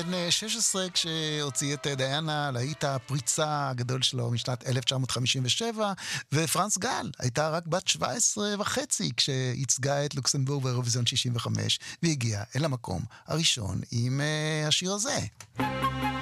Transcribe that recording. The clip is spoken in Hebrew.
בן 16 כשהוציא את דיאנה, להיט הפריצה הגדול שלו משנת 1957, ופרנס גל הייתה רק בת 17 וחצי כשייצגה את לוקסמבורג באירוויזיון 65, והגיעה אל המקום הראשון עם השיר הזה.